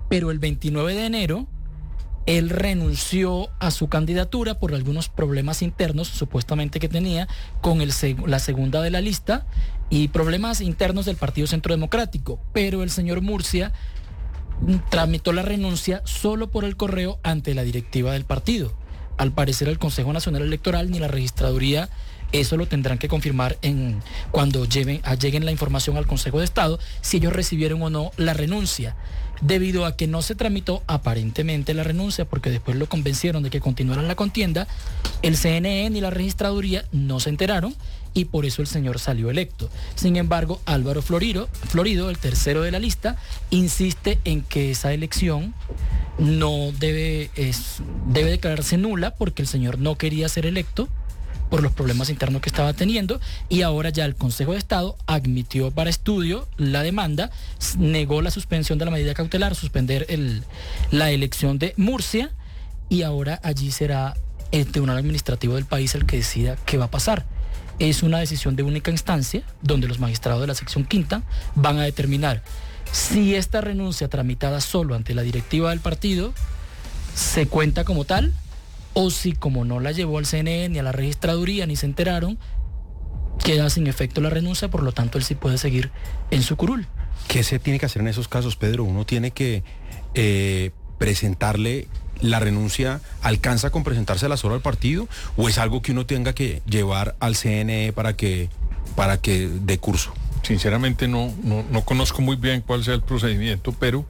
pero el 29 de enero él renunció a su candidatura por algunos problemas internos supuestamente que tenía con la segunda de la lista y problemas internos del Partido Centro Democrático, pero el señor Murcia tramitó la renuncia solo por el correo ante la directiva del partido. Al parecer el Consejo Nacional Electoral ni la registraduría eso lo tendrán que confirmar cuando lleguen la información al Consejo de Estado, si ellos recibieron o no la renuncia, debido a que no se tramitó aparentemente la renuncia, porque después lo convencieron de que continuaran la contienda. El CNE ni la registraduría no se enteraron y por eso el señor salió electo. Sin embargo, Álvaro Florido, el tercero de la lista, insiste en que esa elección no debe declararse nula porque el señor no quería ser electo por los problemas internos que estaba teniendo, y ahora ya el Consejo de Estado admitió para estudio la demanda, negó la suspensión de la medida cautelar, suspender la elección de Murcia, y ahora allí será el Tribunal Administrativo del país el que decida qué va a pasar. Es una decisión de única instancia, donde los magistrados de la sección quinta van a determinar si esta renuncia tramitada solo ante la directiva del partido se cuenta como tal, o si como no la llevó al CNE ni a la registraduría ni se enteraron, queda sin efecto la renuncia, por lo tanto él sí puede seguir en su curul. ¿Qué se tiene que hacer en esos casos, Pedro? ¿Uno tiene que presentarle la renuncia, alcanza con presentársela solo al partido, o es algo que uno tenga que llevar al CNE para que dé curso? Sinceramente no conozco muy bien cuál sea el procedimiento, pero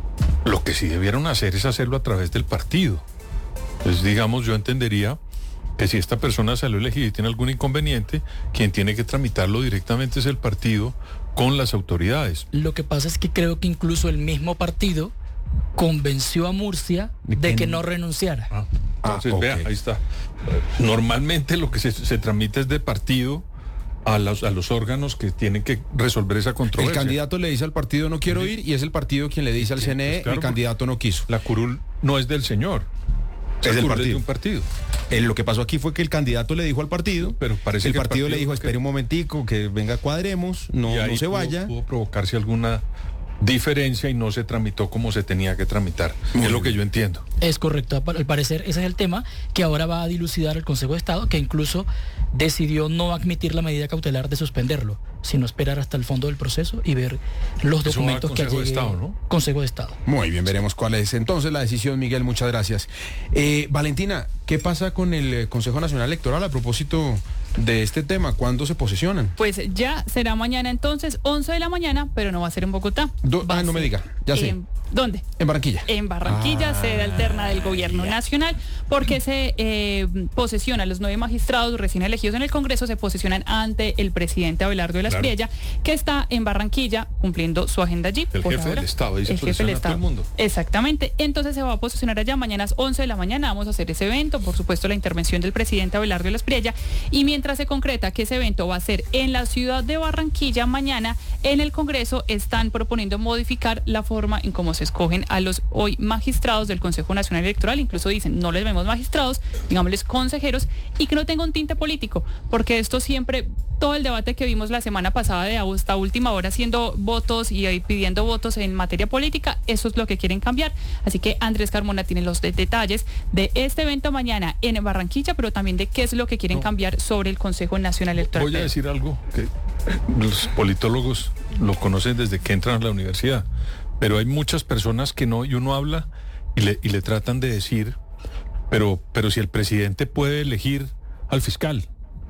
lo que sí debieron hacer es hacerlo a través del partido. Pues digamos, yo entendería que si esta persona salió elegida y tiene algún inconveniente, quien tiene que tramitarlo directamente es el partido con las autoridades. Lo que pasa es que creo que incluso el mismo partido convenció a Murcia de que no renunciara. Entonces, okay. Vea, ahí está. Normalmente lo que se tramita es de partido a los órganos que tienen que resolver esa controversia. El candidato le dice al partido no quiero ir, y es el partido quien le dice al CNE, pues claro, el candidato no quiso. La curul no es del señor. Es del partido. De un partido. Lo que pasó aquí fue que el candidato le dijo al partido, pero parece el que partido le dijo, espere un momentico, que venga, cuadremos, no se vaya. Pudo provocarse alguna diferencia y no se tramitó como se tenía que tramitar. Es lo que yo entiendo. Es correcto. Al parecer ese es el tema que ahora va a dilucidar el Consejo de Estado, que incluso decidió no admitir la medida cautelar de suspenderlo, sino esperar hasta el fondo del proceso y ver los documentos que llegue Consejo de Estado. Muy bien, veremos cuál es entonces la decisión, Miguel, muchas gracias. Valentina, ¿qué pasa con el Consejo Nacional Electoral a propósito de este tema? ¿Cuándo se posesionan? Pues ya será mañana entonces, 11 de la mañana, pero no va a ser en Bogotá. No me diga, ya sé. ¿Dónde? En Barranquilla. En Barranquilla, sede alterna del Gobierno Nacional, porque se posesiona, los 9 magistrados recién elegidos en el Congreso se posesionan ante el presidente Abelardo de la Espriella, que está en Barranquilla cumpliendo su agenda allí. El jefe del Estado, dice el jefe del Estado. Todo el mundo. Exactamente, entonces se va a posesionar allá mañana a las 11 de la mañana, vamos a hacer ese evento, por supuesto la intervención del presidente Abelardo de la Espriella, y mientras se concreta que ese evento va a ser en la ciudad de Barranquilla mañana, en el Congreso están proponiendo modificar la forma en cómo se escogen a los hoy magistrados del Consejo Nacional Electoral, incluso dicen, no les vemos magistrados, digámosles consejeros, y que no tenga un tinte político, porque esto siempre, todo el debate que vimos la semana pasada de hasta última hora haciendo votos y pidiendo votos en materia política, eso es lo que quieren cambiar. Así que Andrés Carmona tiene los detalles de este evento mañana en Barranquilla, pero también de qué es lo que quieren cambiar sobre el Consejo Nacional Electoral. Voy a decir algo que los politólogos lo conocen desde que entran a la universidad, pero hay muchas personas que no, y uno habla y le tratan de decir, pero si el presidente puede elegir al fiscal.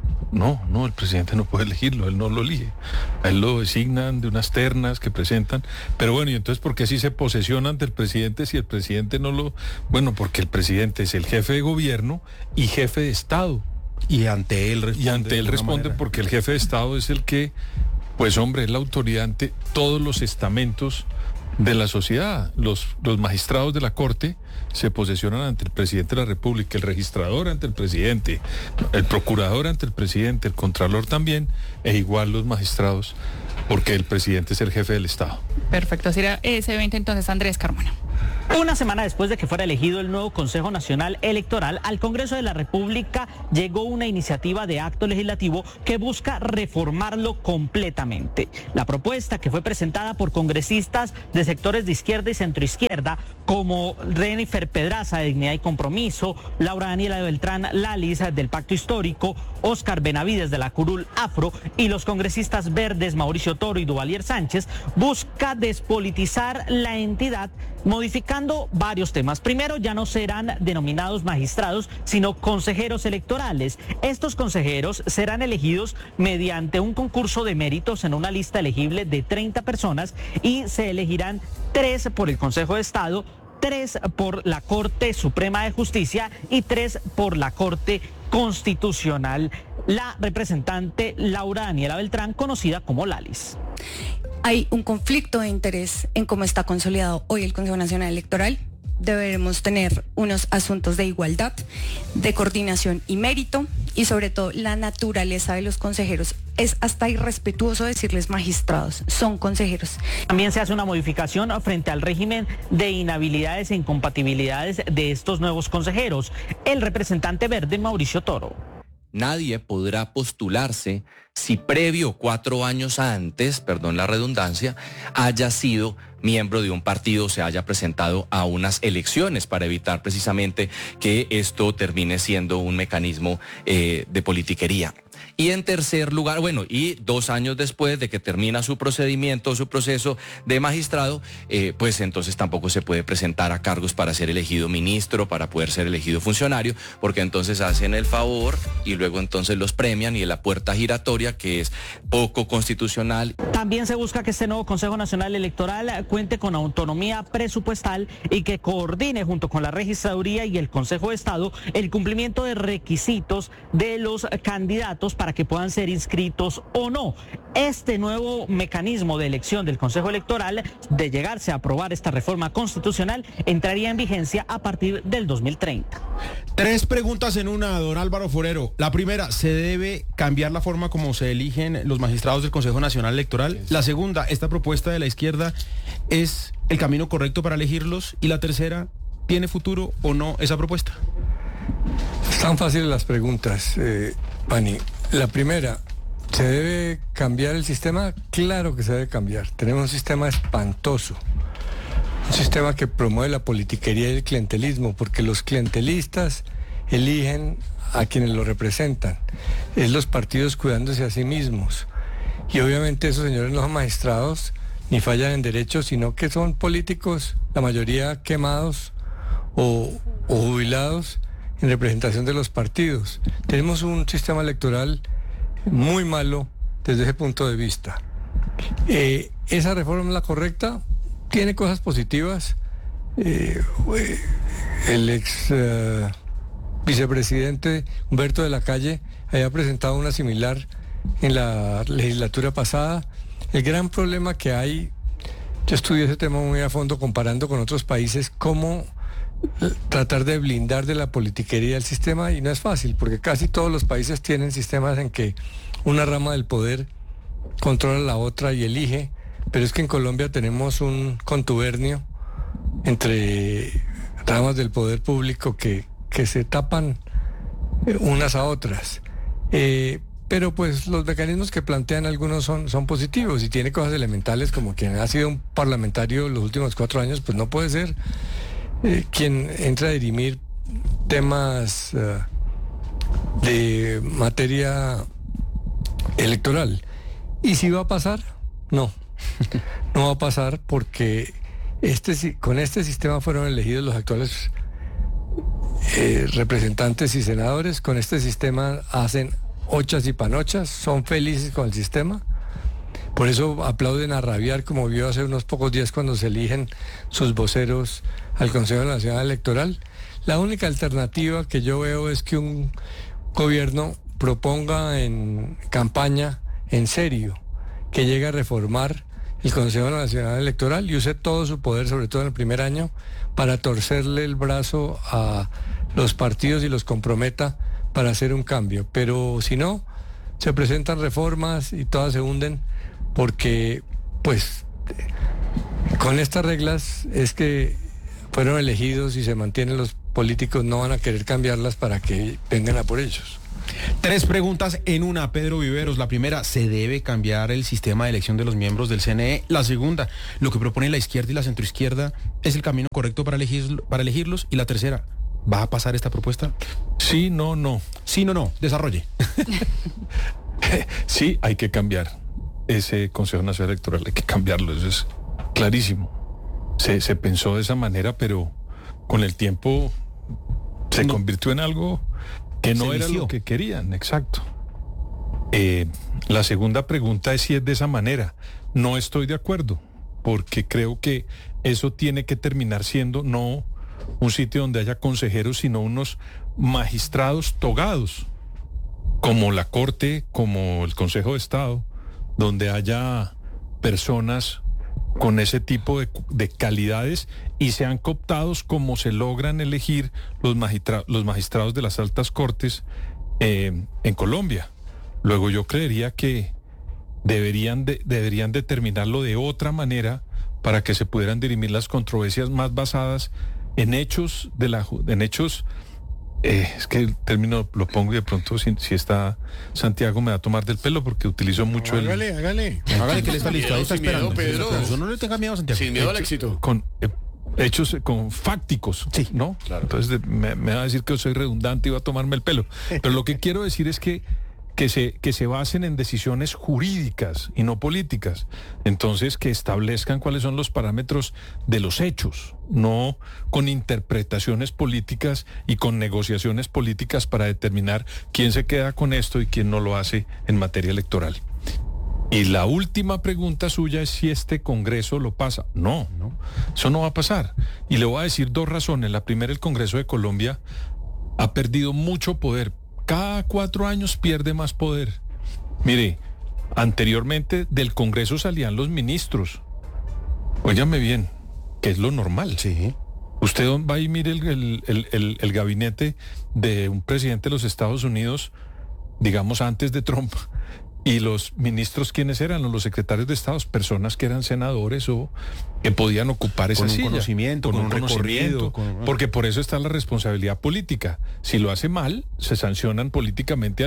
No, el presidente no puede elegirlo, él no lo elige. A él lo designan de unas ternas que presentan. Pero bueno, y entonces, ¿por qué así se posesiona ante el presidente si el presidente no lo...? Bueno, porque el presidente es el jefe de gobierno y jefe de Estado. Y ante él responde porque el jefe de Estado es el que, pues hombre, es la autoridad ante todos los estamentos de la sociedad. Los magistrados de la Corte se posesionan ante el presidente de la República, el registrador ante el presidente, el procurador ante el presidente, el contralor también, e igual los magistrados, porque el presidente es el jefe del Estado. Perfecto, así era ese evento entonces, Andrés Carmona. Una semana después de que fuera elegido el nuevo Consejo Nacional Electoral, al Congreso de la República llegó una iniciativa de acto legislativo que busca reformarlo completamente. La propuesta, que fue presentada por congresistas de sectores de izquierda y centroizquierda, como Renifer Pedraza de Dignidad y Compromiso, Laura Daniela Beltrán Lalis del Pacto Histórico, Óscar Benavides de la Curul Afro y los congresistas verdes Mauricio Toro y Duvalier Sánchez, busca despolitizar la entidad modificando varios temas. Primero, ya no serán denominados magistrados, sino consejeros electorales. Estos consejeros serán elegidos mediante un concurso de méritos en una lista elegible de 30 personas y se elegirán 3 por el Consejo de Estado, 3 por la Corte Suprema de Justicia y 3 por la Corte Constitucional. La representante Laura Daniela Beltrán, conocida como Lalis. Hay un conflicto de interés en cómo está consolidado hoy el Consejo Nacional Electoral. Deberemos tener unos asuntos de igualdad, de coordinación y mérito, y sobre todo la naturaleza de los consejeros. Es hasta irrespetuoso decirles magistrados, son consejeros. También se hace una modificación frente al régimen de inhabilidades e incompatibilidades de estos nuevos consejeros. El representante verde, Mauricio Toro. Nadie podrá postularse si previo 4 años antes, perdón la redundancia, haya sido miembro de un partido o se haya presentado a unas elecciones para evitar precisamente que esto termine siendo un mecanismo de politiquería. Y en tercer lugar, y 2 años después de que termina su procedimiento, su proceso de magistrado, pues entonces tampoco se puede presentar a cargos para ser elegido ministro, para poder ser elegido funcionario, porque entonces hacen el favor y luego entonces los premian y la puerta giratoria, que es poco constitucional. También se busca que este nuevo Consejo Nacional Electoral cuente con autonomía presupuestal y que coordine junto con la Registraduría y el Consejo de Estado el cumplimiento de requisitos de los candidatos para que puedan ser inscritos o no. Este nuevo mecanismo de elección del Consejo Electoral, de llegarse a aprobar esta reforma constitucional, entraría en vigencia a partir del 2030. 3 preguntas en una, don Álvaro Forero. La primera, ¿se debe cambiar la forma como se eligen los magistrados del Consejo Nacional Electoral? La segunda, ¿esta propuesta de la izquierda es el camino correcto para elegirlos? Y la tercera, ¿tiene futuro o no esa propuesta? Están fáciles las preguntas, Pani. La primera, ¿se debe cambiar el sistema? Claro que se debe cambiar. Tenemos un sistema espantoso, un sistema que promueve la politiquería y el clientelismo, porque los clientelistas eligen a quienes lo representan. Es los partidos cuidándose a sí mismos. Y obviamente esos señores no son magistrados ni fallan en derecho, sino que son políticos, la mayoría quemados o jubilados en representación de los partidos. Tenemos un sistema electoral muy malo desde ese punto de vista. ¿Esa reforma es la correcta? Tiene cosas positivas. El ex vicepresidente Humberto de la Calle había presentado una similar en la legislatura pasada. El gran problema que hay, yo estudié ese tema muy a fondo comparando con otros países, cómo tratar de blindar de la politiquería el sistema, y no es fácil porque casi todos los países tienen sistemas en que una rama del poder controla la otra y elige, pero es que en Colombia tenemos un contubernio entre ramas del poder público que se tapan unas a otras, pero pues los mecanismos que plantean algunos son positivos y tiene cosas elementales, como quien ha sido un parlamentario los últimos 4 años, pues no puede ser quien entra a dirimir temas de materia electoral. ¿Y si va a pasar? No, no va a pasar porque con este sistema fueron elegidos los actuales representantes y senadores. Con este sistema hacen ochas y panochas, son felices con el sistema. Por eso aplauden a rabiar, como vio hace unos pocos días cuando se eligen sus voceros al Consejo Nacional Electoral. La única alternativa que yo veo es que un gobierno proponga en campaña, en serio, que llegue a reformar el Consejo Nacional Electoral y use todo su poder, sobre todo en el primer año, para torcerle el brazo a los partidos y los comprometa para hacer un cambio. Pero si no, se presentan reformas y todas se hunden, porque pues con estas reglas es que fueron elegidos y se mantienen los políticos, no van a querer cambiarlas para que vengan a por ellos. 3 preguntas en una, Pedro Viveros. La primera, ¿se debe cambiar el sistema de elección de los miembros del CNE? La segunda, ¿lo que propone la izquierda y la centroizquierda es el camino correcto para elegirlos? Y la tercera, ¿va a pasar esta propuesta? Sí, no. Sí, no. Desarrolle. Sí, hay que cambiar ese Consejo Nacional Electoral, hay que cambiarlo, eso es clarísimo. Se pensó de esa manera, pero con el tiempo se convirtió en algo que no era lo que querían, exacto. La segunda pregunta es si es de esa manera. No estoy de acuerdo, porque creo que eso tiene que terminar siendo no un sitio donde haya consejeros, sino unos magistrados togados, como la Corte, como el Consejo de Estado, donde haya personas con ese tipo de calidades y sean cooptados como se logran elegir los magistrados de las altas cortes en Colombia. Luego yo creería que deberían determinarlo de otra manera para que se pudieran dirimir las controversias más basadas en hechos es que el término lo pongo y de pronto si está Santiago me va a tomar del pelo porque utilizo mucho Hágale que le está listo. Ahí está esperando. Pedro. Eso no le tenga miedo a Santiago. Sin miedo al éxito. con hechos con fácticos, sí, ¿no? Claro. Entonces me va a decir que soy redundante y va a tomarme el pelo. Pero lo que quiero decir es que se basen en decisiones jurídicas y no políticas. Entonces, que establezcan cuáles son los parámetros de los hechos, no con interpretaciones políticas y con negociaciones políticas para determinar quién se queda con esto y quién no lo hace en materia electoral. Y la última pregunta suya es si este Congreso lo pasa. No, eso no va a pasar. Y le voy a decir 2 razones. La primera, el Congreso de Colombia ha perdido mucho poder. Cada 4 años pierde más poder. Mire, anteriormente del Congreso salían los ministros. Óigame bien, que es lo normal. Sí. Usted va y mire el gabinete de un presidente de los Estados Unidos, digamos antes de Trump, y los ministros, ¿quiénes eran? Los secretarios de Estado, personas que eran senadores o que podían ocupar esa silla. Con un conocimiento, con un recorrido. Porque por eso está la responsabilidad política. Si lo hace mal, se sancionan políticamente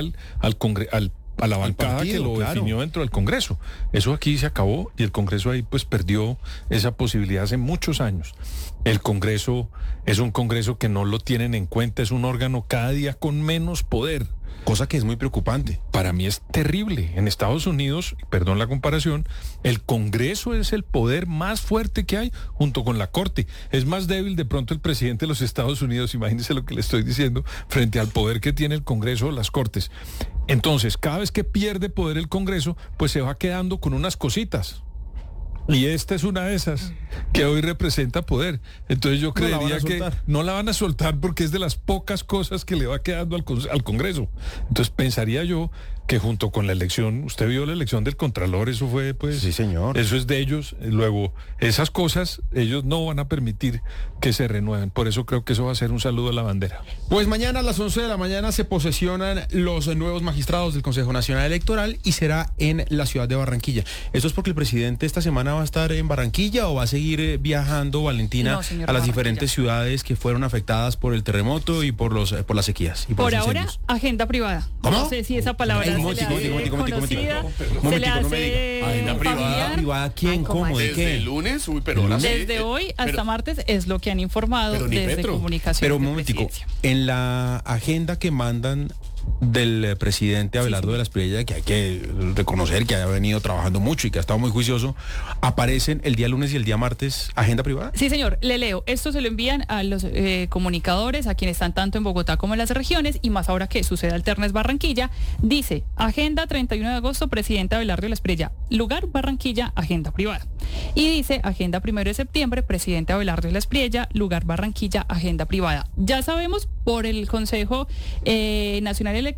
a la bancada partido, que lo definió dentro del Congreso. Eso aquí se acabó y el Congreso ahí pues perdió esa posibilidad hace muchos años. El Congreso es un Congreso que no lo tienen en cuenta, es un órgano cada día con menos poder. Cosa que es muy preocupante. Para mí es terrible. En Estados Unidos, perdón la comparación, el Congreso es el poder más fuerte que hay junto con la Corte. Es más débil de pronto el presidente de los Estados Unidos, imagínense lo que le estoy diciendo, frente al poder que tiene el Congreso o las Cortes. Entonces, cada vez que pierde poder el Congreso, pues se va quedando con unas cositas. Y esta es una de esas que hoy representa poder. Entonces yo creería que no la van a soltar porque es de las pocas cosas que le va quedando al Congreso. Entonces pensaría yo que junto con la elección, usted vio la elección del Contralor, eso fue pues... Sí, señor. Eso es de ellos. Luego, esas cosas ellos no van a permitir que se renueven. Por eso creo que eso va a ser un saludo a la bandera. Pues mañana a las 11 de la mañana se posesionan los nuevos magistrados del Consejo Nacional Electoral y será en la ciudad de Barranquilla. ¿Esto es porque el presidente esta semana va a estar en Barranquilla o va a seguir viajando, Valentina, a las diferentes ciudades que fueron afectadas por el terremoto y por las sequías? Y por ahora, agenda privada. ¿Cómo? No sé si esa palabra se le hace conocida, se le hace agenda privada. ¿Quién? ¿Cómo? ¿De qué? Desde el lunes, pero desde hoy hasta martes es lo que han informado desde Comunicación. Pero un momentico, en la agenda que mandan del presidente Abelardo de la Espriella, que hay que reconocer que ha venido trabajando mucho y que ha estado muy juicioso, ¿aparecen el día lunes y el día martes agenda privada? Sí, señor, le leo. Esto se lo envían a los comunicadores, a quienes están tanto en Bogotá como en las regiones, y más ahora que sucede Alterna es Barranquilla. Dice, agenda 31 de agosto, presidente Abelardo de la Espriella, lugar Barranquilla, agenda privada. Y dice, agenda 1 de septiembre, presidente Abelardo de la Espriella, lugar Barranquilla, agenda privada. Ya sabemos por el Consejo Nacional Electoral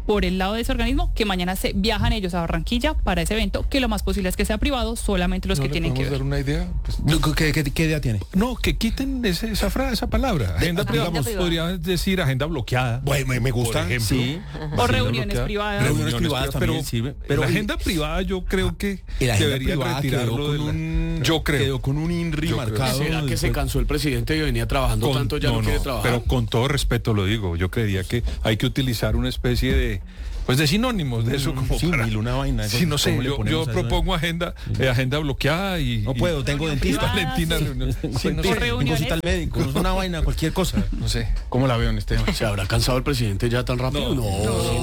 por el lado de ese organismo, que mañana se viajan ellos a Barranquilla para ese evento, que lo más posible es que sea privado, solamente los que tienen que ver. dar una idea? Pues, ¿Qué idea tiene? no, que quiten esa palabra. Agenda privada, podría decir agenda bloqueada. Bueno, me gusta. Por ejemplo. Sí. O reuniones privadas. Reuniones privadas también sirve. Pero la agenda privada yo creo que debería retirarlo de la... Yo creo. Quedó con un INRI marcado. ¿Será que se cansó el presidente y venía trabajando tanto, ya no quiere trabajar? Pero con todo respeto lo digo, yo creería que hay que utilizar una especie de sinónimos de eso, como sí, para... una vaina. Sí, no sé, yo propongo agenda bloqueada y... No puedo, tengo dentista. Valentina, sí, no sé, tengo cita al médico, no es una vaina, cualquier cosa. No sé. ¿Cómo la veo en este tema? ¿Se habrá cansado el presidente ya tan rápido? No.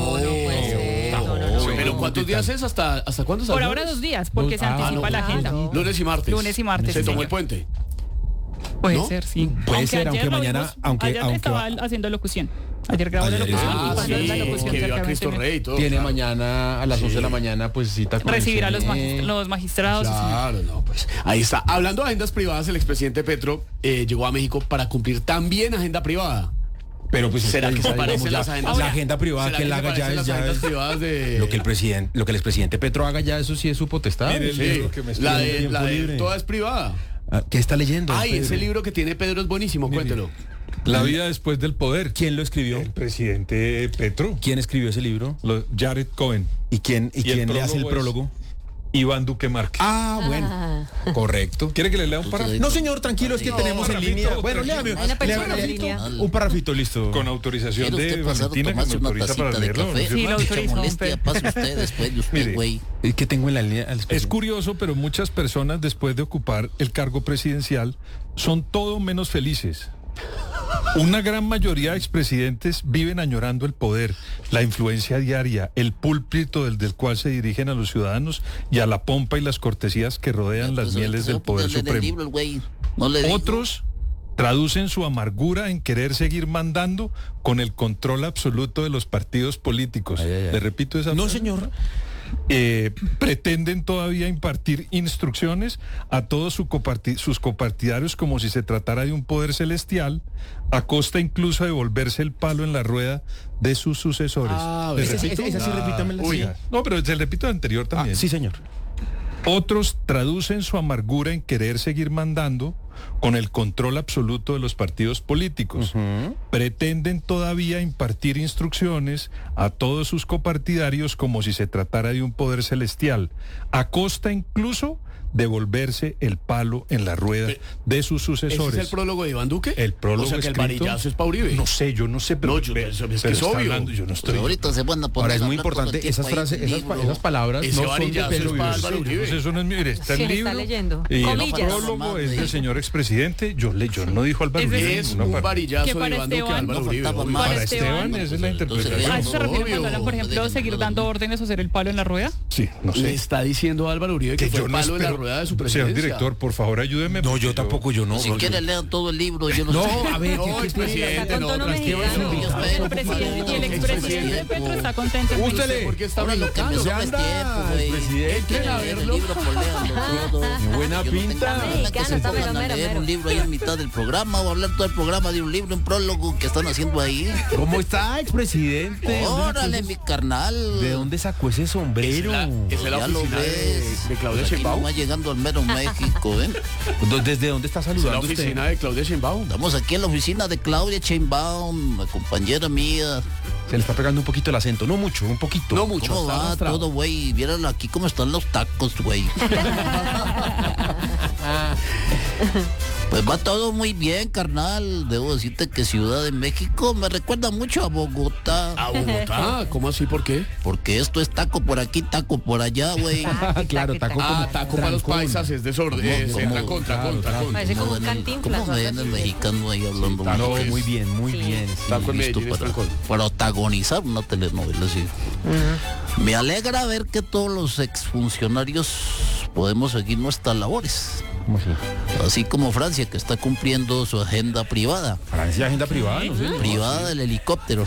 ¿Pero cuántos días es? ¿Hasta cuándo sale? Por ahora 2 días, porque se anticipa la agenda. Lunes y martes. Lunes y martes. ¿Se sí, tomó señor. el puente? Puede ser, sí. Puede ser, ayer aunque lo mañana... vimos, aunque estaba haciendo locución. Ayer grabó la Ayer locución. Ah, y cuando sí, la locución que vio a Cristo cercanamente Rey y todo. tiene claro. mañana a las 11 de la mañana, pues cita con recibir a los los magistrados. sí, señor. Claro, no, pues ahí está. Hablando de agendas privadas, el expresidente Petro llegó a México para cumplir también agenda privada. Pero pues ¿Será que se digamos, parecen ya, las agendas? la agenda privada ¿Será que él se haga ya parecen es las agendas privadas de... lo que el expresidente Petro haga ya, eso sí es su potestad. Mire, el Sí, libro que me estoy la leyendo, de libre. toda es privada. ¿Qué está leyendo? Ay, Pedro? ese libro que tiene Pedro es buenísimo, cuéntelo. La vida después del poder. ¿Quién lo escribió? El presidente Petro. ¿Quién escribió ese libro? Jared Cohen. ¿Y quién le hace el prólogo? Iván Duque Márquez. Ah, bueno. Correcto. ¿Quiere que le lea un párrafo? No, señor, tranquilo, es que tenemos en línea. Bueno, léame. Hay una persona en línea. Un parrafito, listo. Con autorización ¿Quiere de usted pasar a Valentina, que me tomarse una autoriza para tacita de leerlo. café? ¿no? Sí, lo Mucha autorizo, molestia, don pase usted después de usted, Mire. güey. ¿Qué tengo en la línea? Es curioso, pero muchas personas después de ocupar el cargo presidencial son todo menos felices. Una gran mayoría de expresidentes viven añorando el poder, la influencia diaria, el púlpito del cual se dirigen a los ciudadanos y a la pompa y las cortesías que rodean las mieles del poder supremo. Otros traducen su amargura en querer seguir mandando con el control absoluto de los partidos políticos. Le repito esa No, frase. señor. Pretenden todavía impartir instrucciones a todos sus copartidarios como si se tratara de un poder celestial, a costa incluso de volverse el palo en la rueda de sus sucesores. Esa sí, repítamela. Uy, no, pero se repito el anterior también. Sí, señor. Otros traducen su amargura en querer seguir mandando con el control absoluto de los partidos políticos. Pretenden todavía impartir instrucciones a todos sus copartidarios como si se tratara de un poder celestial, a costa incluso de volverse el palo en la rueda de sus sucesores. ¿Ese es el prólogo de Iván Duque? El prólogo o sea, que el escrito, varillazo es pa' Uribe. No sé, yo no sé, pero, No, es que pero es está obvio. hablando, yo no estoy... Pero ahorita se van a poner Ahora es a muy hablar todo el importante, tiempo esas ahí frases, del esas libro. palabras Ese no son de varillazo Pedro es para Vives. Álvaro Uribe. Pues eso no es mire, está Sí, el le libro está leyendo. y el Comillas. prólogo es del señor expresidente. Yo no dijo Álvaro Uribe. Es ninguna un parte. varillazo Que de para Iván Duque a Esteban Álvaro no Uribe. faltaba obvio. más. Para Para Esteban esa es la interpretación. ¿A eso se refiere Obvio. cuando hablan, por ejemplo, seguir dando órdenes o ser el palo en la rueda? Sí, no Le sé. está diciendo a Álvaro Uribe que fue yo el no palo en la espero- rueda de su Señor presidencia. director, por favor, ayúdeme. No, porque yo tampoco, yo no. Si quiere lean todo el libro, yo no, No, sé. a ver, No, ¿qué expresidente, Con no, tono tranquilo. mexicano. no. Yo espero, El presidente y el por favor. expresidente Petro está contento. en Ústele. México. ¿Por qué está Ahora lo que me brincando? sobra es tiempo, güey. presidente. Quieren a leer verlo. el libro, pues léanlo todo. Qué buena Yo no tengo pinta. problema que se Mexicano, pongan a mero, leer mero. un libro ahí en mitad del programa o hablar todo el programa de un libro, un prólogo que están haciendo ahí. ¿Cómo está, expresidente? Órale, mi carnal. ¿De dónde sacó ese sombrero? Es la Ya lo oficina ves. de Claudia Pues aquí Sheinbaum. nomás llegando al mero México, ¿eh? ¿Desde dónde está Es la saludando usted? oficina de Claudia Sheinbaum. Estamos aquí en la oficina de Claudia Sheinbaum, la compañera mía. Se le está pegando un poquito el acento, no mucho, un poquito. No mucho. ¿Cómo está va arrastrado. todo, güey? Vieran aquí cómo están los tacos, güey. Pues va todo muy bien, carnal. Debo decirte que Ciudad de México me recuerda mucho a Bogotá. ¿A Bogotá? ¿Cómo así? ¿Por qué? Porque esto es taco por aquí, taco por allá, güey. Claro, taco Ah, como taco para los trancón. paisas es desorden. ¿Cómo? Trancón. Parece como un ¿Cómo Cantinflas. ven el mexicano ahí hablando? No, mucho? muy bien, muy bien. Taco en Listo Medellín es para trancón. protagonizar una telenovela así. Me alegra ver que todos los exfuncionarios podemos seguir nuestras labores. ¿Cómo así? Así como Francia, que está cumpliendo su agenda privada. Francia, agenda privada, no sé. Privada del helicóptero.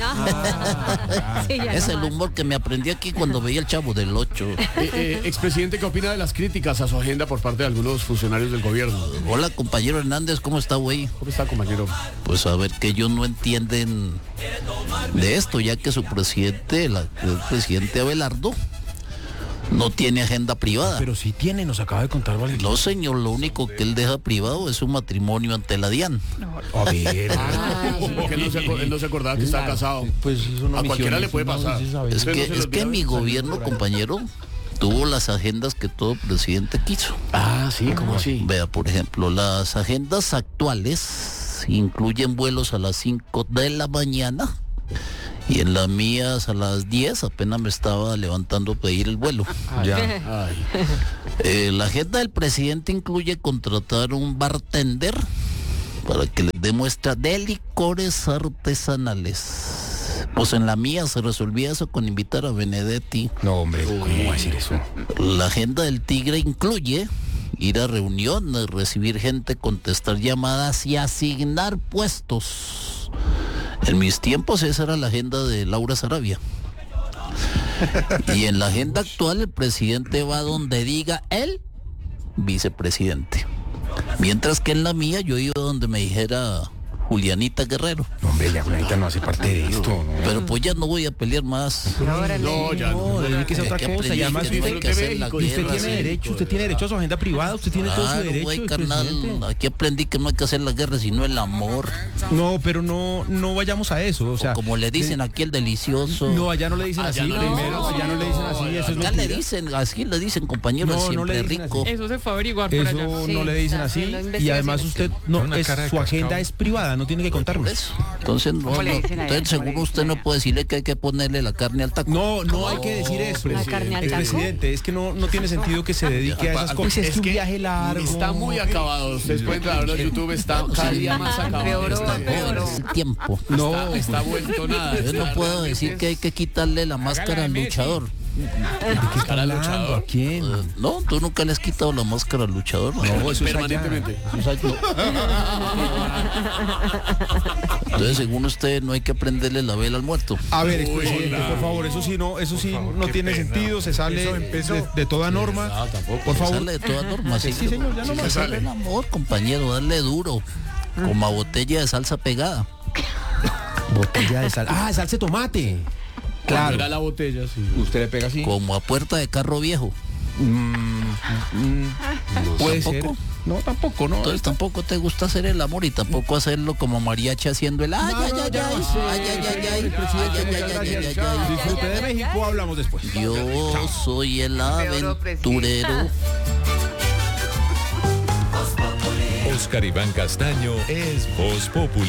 Sí, ya Es no el más. humor que me aprendí aquí cuando veía el Chavo del 8. Expresidente, ¿qué opina de las críticas a su agenda por parte de algunos funcionarios del gobierno? Hola, compañero Hernández, ¿cómo está, güey? ¿Cómo está, compañero? Pues a ver, que ellos no entienden de esto, ya que su presidente, el presidente Abelardo, no tiene agenda privada. Pero sí tiene, nos acaba de contar Valentín. No, señor, lo único que él deja privado es su matrimonio ante la DIAN. A ver. Porque él no se acordaba que estaba casado. Pues eso no A cualquiera le puede pasar. Es Usted no se le que olvida mi salir gobierno, por ahí. compañero, tuvo las agendas que todo presidente quiso. Ah, sí, ¿cómo así? Vea, por ejemplo, las agendas actuales incluyen vuelos a las 5 de la mañana y en las mías a las 10 apenas me estaba levantando a pedir el vuelo. Ya. Ay. La agenda del presidente incluye contratar un bartender para que les dé muestra de licores artesanales. Pues en la mía se resolvía eso con invitar a Benedetti. No, hombre, ¿cómo va a decir eso? La agenda del tigre incluye ir a reuniones, recibir gente, contestar llamadas y asignar puestos. En mis tiempos esa era la agenda de Laura Sarabia. Y en la agenda actual el presidente va donde diga el vicepresidente. Mientras que en la mía yo iba donde me dijera Julianita Guerrero. No, hombre, ya Julianita no hace parte de esto, ¿no? Pero pues ya no voy a pelear más. No, ya no. Debe que sea otra Que cosa. Y aprendí además que no hay usted, que hacer la México, usted guerra, tiene sí. derecho, usted tiene derecho a su agenda privada, usted tiene todo su Claro, derecho. güey, el carnal, presidente. aquí aprendí que no hay que hacer la guerra sino el amor. No, pero no vayamos a eso, o sea. O como le dicen aquí el delicioso. No, allá no le dicen así, Allá no. primero, allá no le dicen así, eso es Acá mentira. le dicen, así le dicen, compañero, No, no siempre le dicen rico. Eso se fue a averiguar por allá. Eso no le dicen así, haciendo y además investigaciones. usted, no, Una cara de su agenda cascado. es privada, no tiene que contarnos. Eso. Entonces, entonces seguro usted no puede decirle que hay que ponerle la carne al taco. No hay que decir eso, La carne al taco. expresidente, es que no tiene sentido que se dedique a esas cosas. Es que un viaje largo. Está muy acabado. Ustedes pueden entrar a YouTube, está cada día más acabado. El tiempo. No, Está vuelto nada. Yo no puedo decir que hay que quitarle la máscara al luchador. ¿qué está hablando? ¿A quién? No, tú nunca le has quitado la máscara al luchador. No, eso es allá. Permanentemente. Entonces, según usted, no hay que prenderle la vela al muerto. A ver, expresidente, por favor, eso sí no tiene sentido, se sale de toda norma. Por favor. Sale de toda norma. Sí, señor, ya no más. Hacerle el amor, compañero, darle duro. Como a botella de salsa pegada. Botella de sal. Ah, salsa de tomate. Claro. Claro. Era la botella, sí. Usted le pega así. Como a puerta de carro viejo. Puede ser. ¿Tampoco? No, tampoco, no. Entonces tampoco te gusta hacer el amor y tampoco hacerlo como mariachi haciendo el ay, ay, ay, ay, ay, ay, ay, ay, ay, ay. Disfrute de México, hablamos después. Yo soy el aventurero. Oscar Iván Castaño es Voz Populi.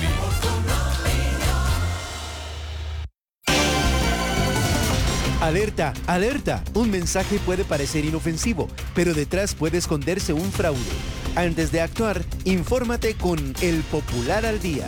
Alerta, alerta. Un mensaje puede parecer inofensivo, pero detrás puede esconderse un fraude. Antes de actuar, infórmate con El Popular al Día.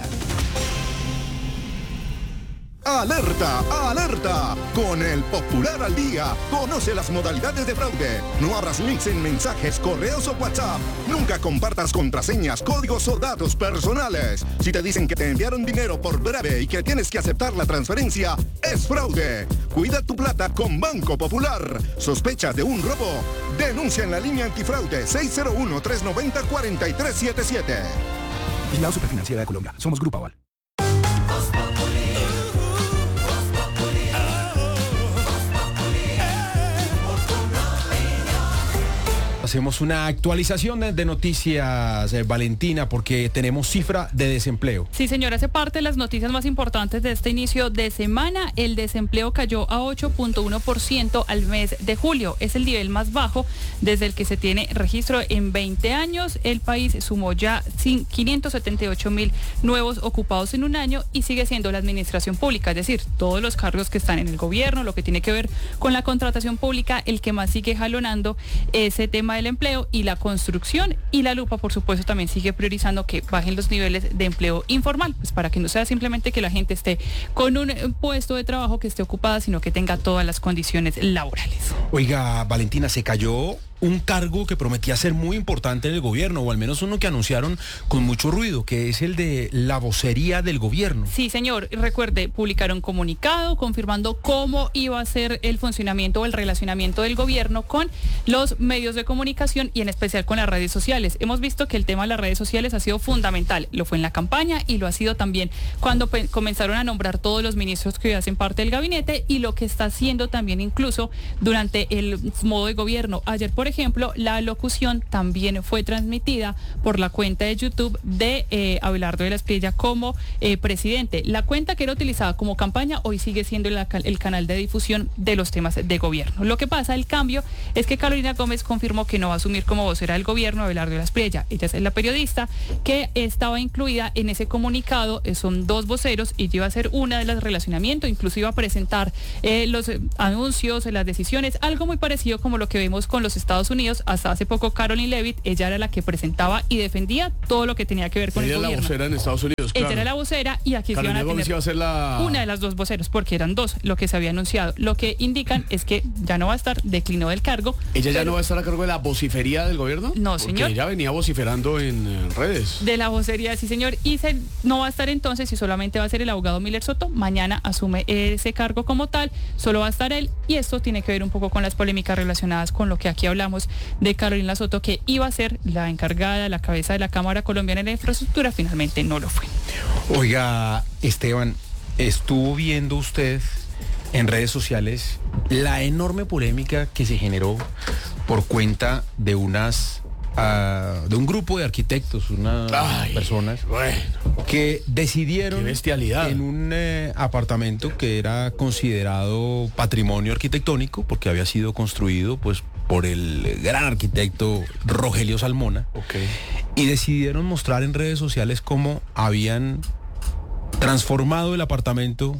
¡Alerta! ¡Alerta! Con El Popular al Día, conoce las modalidades de fraude. No abras links en mensajes, correos o WhatsApp. Nunca compartas contraseñas, códigos o datos personales. Si te dicen que te enviaron dinero por breve y que tienes que aceptar la transferencia, es fraude. Cuida tu plata con Banco Popular. ¿Sospechas de un robo? Denuncia en la línea antifraude 601-390-4377. Vigilado Superfinanciera de Colombia. Somos Grupo Aval. Hacemos una actualización de noticias, Valentina, porque tenemos cifra de desempleo. Sí, señora, hace parte de las noticias más importantes de este inicio de semana. El desempleo cayó a 8.1% al mes de julio. Es el nivel más bajo desde el que se tiene registro en 20 años. El país sumó ya 578.000 nuevos ocupados en un año y sigue siendo la administración pública, es decir, todos los cargos que están en el gobierno, lo que tiene que ver con la contratación pública, el que más sigue jalonando ese tema del empleo, y la construcción, y la lupa, por supuesto, también sigue priorizando que bajen los niveles de empleo informal, pues para que no sea simplemente que la gente esté con un puesto de trabajo, que esté ocupada, sino que tenga todas las condiciones laborales. Oiga, Valentina, se cayó un cargo que prometía ser muy importante en el gobierno, o al menos uno que anunciaron con mucho ruido, que es el de la vocería del gobierno. Sí, señor. Recuerde, publicaron comunicado confirmando cómo iba a ser el funcionamiento o el relacionamiento del gobierno con los medios de comunicación y en especial con las redes sociales. Hemos visto que el tema de las redes sociales ha sido fundamental. Lo fue en la campaña y lo ha sido también cuando comenzaron a nombrar todos los ministros que hoy hacen parte del gabinete, y lo que está haciendo también incluso durante el modo de gobierno. Ayer, por ejemplo, la locución también fue transmitida por la cuenta de YouTube de Abelardo de la Espriella como presidente. La cuenta que era utilizada como campaña hoy sigue siendo el canal de difusión de los temas de gobierno. Lo que pasa, el cambio, es que Carolina Gómez confirmó que no va a asumir como vocera del gobierno Abelardo de la Espriella. Ella es la periodista que estaba incluida en ese comunicado. Son 2 voceros y iba a ser una de las relacionamientos, incluso iba a presentar los anuncios, las decisiones, algo muy parecido como lo que vemos con los Estados Unidos. Hasta hace poco Caroline Leavitt, ella era la que presentaba y defendía todo lo que tenía que ver con el gobierno. Ella era la vocera en Estados Unidos, claro. Ella era la vocera y aquí Carolina se iban a Gómez tener iba a ser una de las 2 voceros, porque eran 2 lo que se había anunciado. Lo que indican es que ya no va a estar, declinó del cargo. ¿Ella ya no va a estar a cargo de la vocifería del gobierno? No, porque señor. ella venía vociferando en redes. De la vocería, sí, señor. Y no va a estar entonces, y solamente va a ser el abogado Miller Soto. Mañana asume ese cargo como tal, solo va a estar él, y esto tiene que ver un poco con las polémicas relacionadas con lo que aquí hablamos de Carolina Soto, que iba a ser la encargada, la cabeza de la Cámara Colombiana de la Infraestructura. Finalmente no lo fue. Oiga, Esteban, ¿estuvo viendo usted en redes sociales la enorme polémica que se generó por cuenta de de un grupo de arquitectos, personas que decidieron en un apartamento que era considerado patrimonio arquitectónico porque había sido construido pues por el gran arquitecto Rogelio Salmona, y decidieron mostrar en redes sociales cómo habían transformado el apartamento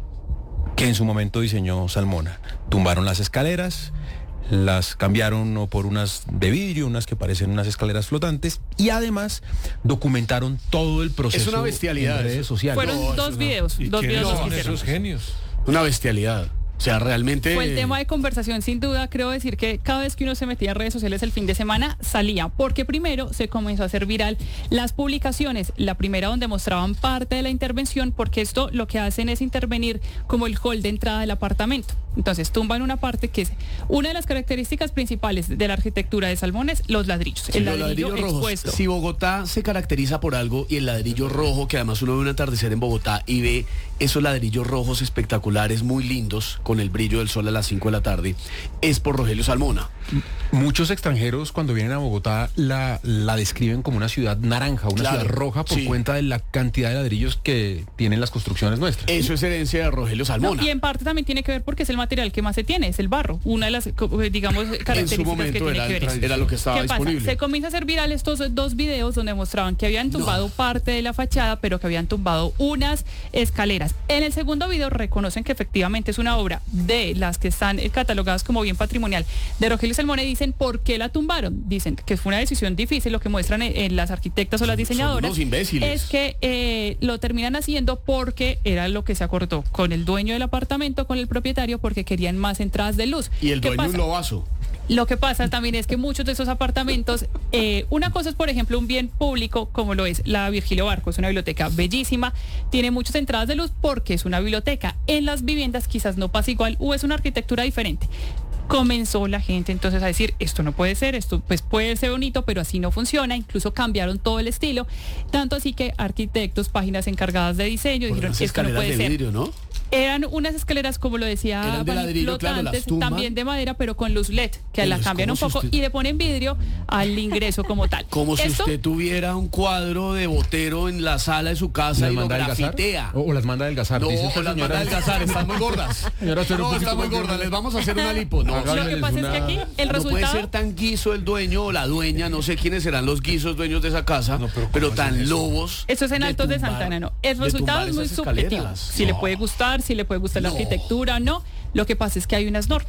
que en su momento diseñó Salmona. Tumbaron las escaleras, las cambiaron por unas de vidrio, unas que parecen unas escaleras flotantes, y además documentaron todo el proceso. Es una bestialidad. En redes sociales. Fueron 2 videos. ¿Y 2 videos son que esos genios? Una bestialidad. O sea, realmente... Fue el tema de conversación, sin duda. Creo decir que cada vez que uno se metía en redes sociales el fin de semana, salía. Porque primero se comenzó a hacer viral las publicaciones. La primera donde mostraban parte de la intervención, porque esto lo que hacen es intervenir como el hall de entrada del apartamento. Entonces tumban una parte que es una de las características principales de la arquitectura de Salmón, es los ladrillos. Sí, el los ladrillo ladrillos rojos. expuesto. Si Bogotá se caracteriza por algo, y el ladrillo rojo, que además uno ve un atardecer en Bogotá y ve esos ladrillos rojos espectaculares, muy lindos, con el brillo del sol a las 5 de la tarde, es por Rogelio Salmona. Muchos extranjeros cuando vienen a Bogotá la describen como una ciudad naranja, una ciudad roja por cuenta de la cantidad de ladrillos que tienen las construcciones nuestras. Eso es herencia de Rogelio Salmona. No, y en parte también tiene que ver porque es el material que más se tiene, es el barro. Una de las, digamos, características en su momento que tiene que ver. Era lo que estaba ¿Qué pasa? disponible. Se comienza a hacer viral estos 2 videos donde mostraban que habían tumbado parte de la fachada, pero que habían tumbado unas escaleras. En el segundo video reconocen que efectivamente es una obra de las que están catalogadas como bien patrimonial de Rogelio Salmón, y dicen por qué la tumbaron. Dicen que fue una decisión difícil. Lo que muestran en las arquitectas o las diseñadoras es que lo terminan haciendo porque era lo que se acordó con el dueño del apartamento, con el propietario, porque querían más entradas de luz. Y el dueño un lobazo. Lo que pasa también es que muchos de esos apartamentos, una cosa es, por ejemplo, un bien público como lo es la Virgilio Barco, es una biblioteca bellísima, tiene muchas entradas de luz porque es una biblioteca. En las viviendas quizás no pasa igual, o es una arquitectura diferente. Comenzó la gente entonces a decir, esto no puede ser, esto pues puede ser bonito, pero así no funciona. Incluso cambiaron todo el estilo, tanto así que arquitectos, páginas encargadas de diseño dijeron, esto no puede ser. Vidrio, ¿no? Eran unas escaleras, como lo decía, flotantes, también de madera, pero con luz LED, que la cambian un poco y le ponen vidrio al ingreso como tal. Como si usted tuviera un cuadro de Botero en la sala de su casa y lo grafitea. O las manda a adelgazar. No, las manda a adelgazar, están muy gordas. Señora, no, están muy gordas, les vamos a hacer una lipo. No, lo que pasa es que aquí el resultado... No puede ser tan guiso el dueño o la dueña, no sé quiénes serán los guisos dueños de esa casa, pero tan lobos. Eso es en Altos de Santana, ¿no? El resultado es muy subjetivo. Si le puede gustar, si le puede gustar la arquitectura o no. Lo que pasa es que hay unas normas.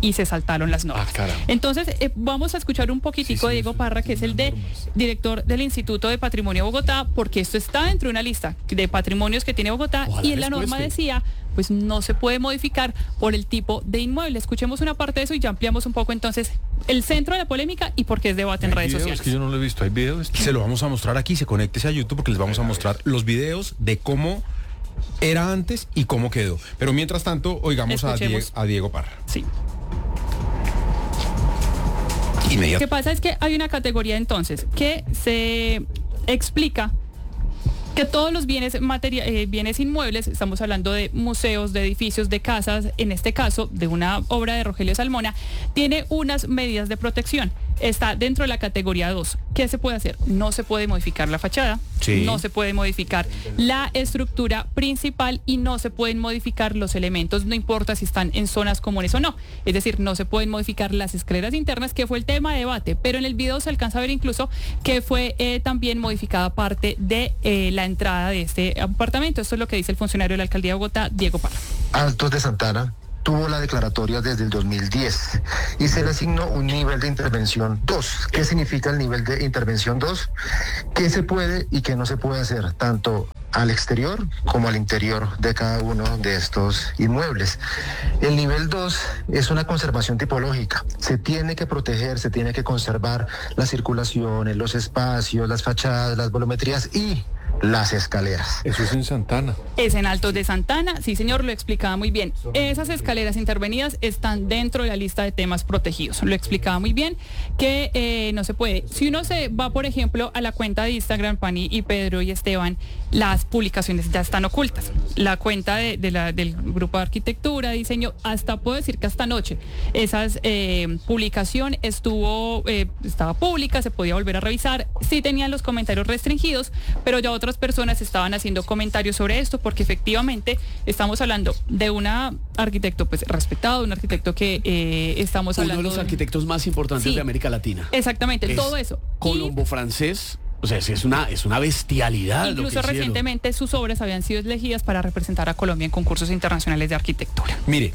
y se saltaron las normas. Entonces, vamos a escuchar un poquitico de Diego Parra, que es el director del Instituto de Patrimonio de Bogotá, porque esto está dentro de una lista de patrimonios que tiene Bogotá. Ojalá y en la norma decía, pues no se puede modificar por el tipo de inmueble. Escuchemos una parte de eso y ya ampliamos un poco entonces el centro de la polémica y por qué es debate en redes sociales. Es que yo no lo he visto, ¿hay videos? Se lo vamos a mostrar aquí, se conéctese a YouTube porque les vamos a mostrar los videos de cómo era antes y cómo quedó. Pero mientras tanto, oigamos a Diego Parra. Sí. Lo que pasa es que hay una categoría entonces que se explica que todos los bienes bienes inmuebles, estamos hablando de museos, de edificios, de casas, en este caso de una obra de Rogelio Salmona, tiene unas medidas de protección. Está dentro de la categoría 2. ¿Qué se puede hacer? No se puede modificar la fachada, no se puede modificar la estructura principal y no se pueden modificar los elementos, no importa si están en zonas comunes o no. Es decir, no se pueden modificar las escaleras internas, que fue el tema de debate, pero en el video se alcanza a ver incluso que fue también modificada parte de la entrada de este apartamento. Esto es lo que dice el funcionario de la Alcaldía de Bogotá, Diego Parra. Altos de Santana tuvo la declaratoria desde el 2010 y se le asignó un nivel de intervención 2. ¿Qué significa el nivel de intervención 2? ¿Qué se puede y qué no se puede hacer, tanto al exterior como al interior de cada uno de estos inmuebles? El nivel 2 es una conservación tipológica. Se tiene que proteger, se tiene que conservar las circulaciones, los espacios, las fachadas, las volumetrías y las escaleras. Eso es en Santana. Es en Altos de Santana, sí señor, lo explicaba muy bien. Esas escaleras intervenidas están dentro de la lista de temas protegidos. Lo explicaba muy bien que no se puede. Si uno se va, por ejemplo, a la cuenta de Instagram, Pani y Pedro y Esteban, las publicaciones ya están ocultas. La cuenta del grupo de arquitectura, diseño, hasta puedo decir que hasta anoche, esas publicación estaba pública, se podía volver a revisar, sí tenían los comentarios restringidos, pero ya otras personas estaban haciendo comentarios sobre esto, porque efectivamente estamos hablando de un arquitecto pues respetado, un arquitecto que estamos hablando uno de los arquitectos más importantes de América Latina. Exactamente, todo eso. Colombo francés. O sea, es una bestialidad. Incluso recientemente sus obras habían sido elegidas para representar a Colombia en concursos internacionales de arquitectura. Mire,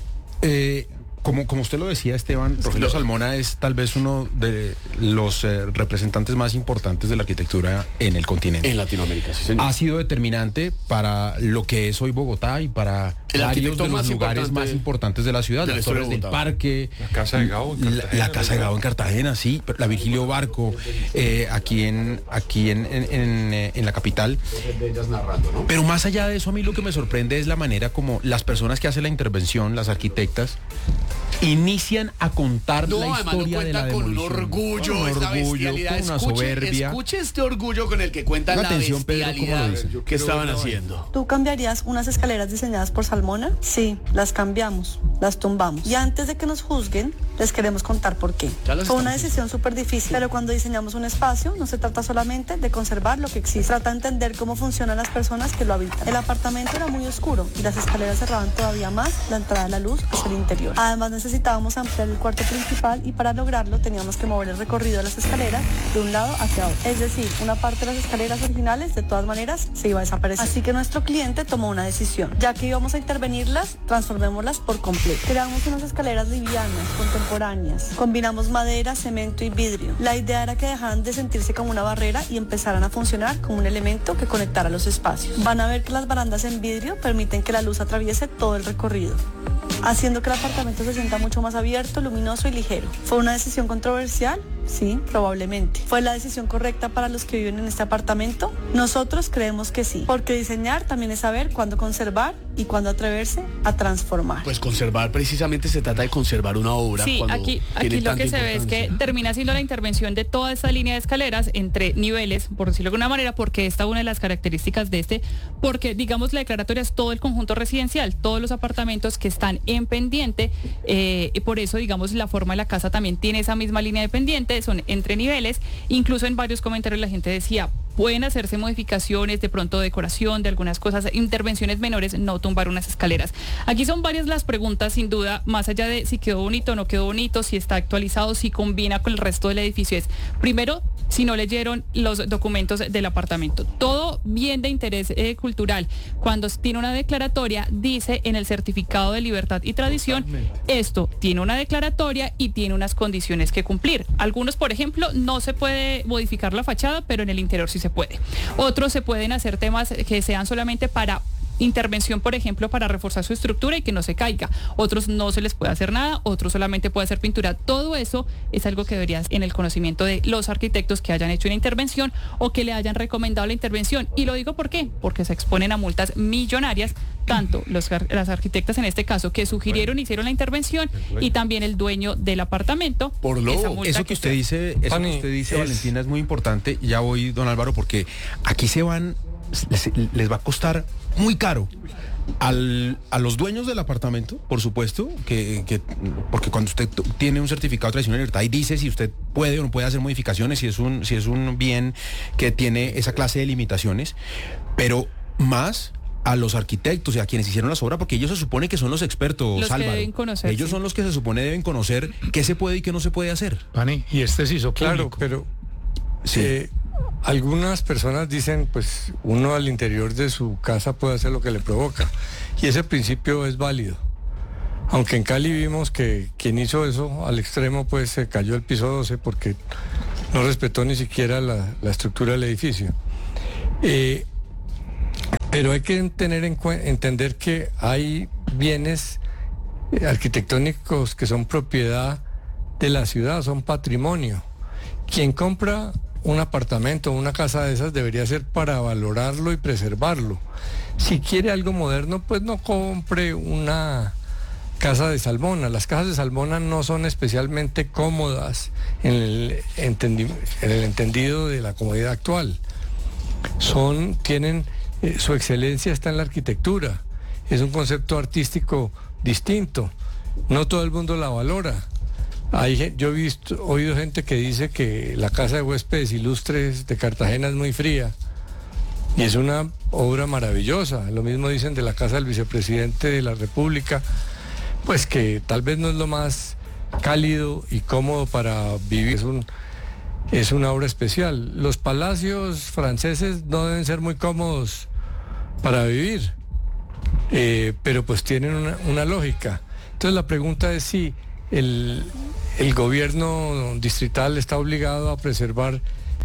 como usted lo decía, Esteban, Rogelio Salmona es tal vez uno de los representantes más importantes de la arquitectura en el continente. En Latinoamérica, sí, señor. Ha sido determinante para lo que es hoy Bogotá y para varios de los lugares más importantes de la ciudad. Las Torres del Parque, la Casa de Gabo en Cartagena. La Casa de Gabo en Cartagena, sí, la Virgilio Barco, aquí en la capital. Pero más allá de eso, a mí lo que me sorprende es la manera como las personas que hacen la intervención, las arquitectas, inician a contar la historia de la demolición. Con un orgullo, esta bestialidad. Una soberbia. Escuche este orgullo con el que cuentan la bestialidad que estaban haciendo. ¿Tú cambiarías unas escaleras diseñadas por Salmona? Sí, las cambiamos, las tumbamos. Y antes de que nos juzguen, les queremos contar por qué. Fue una decisión súper difícil, pero cuando diseñamos un espacio, no se trata solamente de conservar lo que existe. Trata de entender cómo funcionan las personas que lo habitan. El apartamento era muy oscuro y las escaleras cerraban todavía más la entrada de la luz hacia el interior. Además, necesitábamos ampliar el cuarto principal y para lograrlo teníamos que mover el recorrido de las escaleras de un lado hacia otro. Es decir, una parte de las escaleras originales de todas maneras se iba a desaparecer. Así que nuestro cliente tomó una decisión. Ya que íbamos a intervenirlas, transformémoslas por completo. Creamos unas escaleras livianas, contemporáneas. Combinamos madera, cemento y vidrio. La idea era que dejaran de sentirse como una barrera y empezaran a funcionar como un elemento que conectara los espacios. Van a ver que las barandas en vidrio permiten que la luz atraviese todo el recorrido, haciendo que el apartamento se sienta mucho más abierto, luminoso y ligero. ¿Fue una decisión controversial? Sí, probablemente. ¿Fue la decisión correcta para los que viven en este apartamento? Nosotros creemos que sí, porque diseñar también es saber cuándo conservar y cuándo atreverse a transformar. Pues conservar, precisamente se trata de conservar una obra. Sí, aquí lo que se ve es que termina siendo la intervención de toda esta línea de escaleras entre niveles, por decirlo de alguna manera, porque esta es una de las características de porque digamos la declaratoria es todo el conjunto residencial, todos los apartamentos que están en pendiente, y por eso digamos la forma de la casa también tiene esa misma línea de pendiente, son entre niveles. Incluso en varios comentarios la gente decía, pueden hacerse modificaciones, de pronto decoración de algunas cosas, intervenciones menores, no tumbar unas escaleras. Aquí son varias las preguntas, sin duda, más allá de si quedó bonito o no quedó bonito, si está actualizado, si combina con el resto del edificio. Es, primero, si no leyeron los documentos del apartamento. Todo bien de interés cultural, cuando tiene una declaratoria, dice en el certificado de libertad y tradición, esto tiene una declaratoria y tiene unas condiciones que cumplir. Algunos, por ejemplo, no se puede modificar la fachada, pero en el interior sí se puede. Otros se pueden hacer temas que sean solamente para intervención, por ejemplo, para reforzar su estructura y que no se caiga. Otros no se les puede hacer nada, otros solamente puede hacer pintura. Todo eso es algo que debería en el conocimiento de los arquitectos que hayan hecho una intervención o que le hayan recomendado la intervención. Y lo digo ¿por qué? Porque se exponen a multas millonarias, tanto las arquitectas en este caso que sugirieron, hicieron la intervención, y también el dueño del apartamento. Por lo eso que usted dice, Valentina, es muy importante. Ya voy, don Álvaro, porque aquí les va a costar muy caro a los dueños del apartamento, por supuesto, porque cuando usted tiene un certificado de tradición y libertad y dice si usted puede o no puede hacer modificaciones, si es un bien que tiene esa clase de limitaciones, pero más a los arquitectos y a quienes hicieron las obras, porque ellos se supone que son los expertos, los Álvaro. Que deben conocer, ellos son los que se supone deben conocer qué se puede y qué no se puede hacer. Pani, y este se hizo público. Claro, pero sí. Algunas personas dicen, pues uno al interior de su casa puede hacer lo que le provoca, y ese principio es válido. Aunque en Cali vimos que quien hizo eso al extremo, pues se cayó el piso 12 porque no respetó ni siquiera la estructura del edificio. Pero hay que entender que hay bienes arquitectónicos que son propiedad de la ciudad, son patrimonio. Quien compra un apartamento o una casa de esas debería ser para valorarlo y preservarlo. Si quiere algo moderno, pues no compre una casa de Salmona. Las casas de Salmona no son especialmente cómodas en el entendido de la comodidad actual. Tienen su excelencia está en la arquitectura. Es un concepto artístico distinto. No todo el mundo la valora. Yo he oído gente que dice que la Casa de Huéspedes Ilustres de Cartagena es muy fría, y es una obra maravillosa. Lo mismo dicen de la Casa del Vicepresidente de la República, pues que tal vez no es lo más cálido y cómodo para vivir. Es una obra especial. Los palacios franceses no deben ser muy cómodos para vivir, pero pues tienen una lógica. Entonces la pregunta es si el gobierno distrital está obligado a preservar,